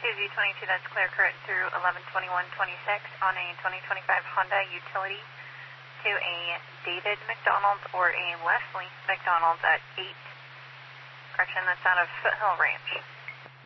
2Z22, that's clear current through 112126 on a 2025 Honda Utility to a David McDonald or a Leslie McDonald at 8. Correction, that's out of Foothill Ranch.